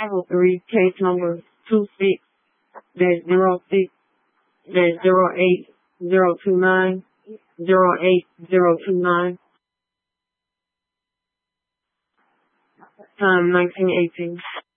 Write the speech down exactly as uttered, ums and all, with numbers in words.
three, case number two six dash zero six dash zero eight zero two nine zero eight zero two nine. Time nineteen eighteen.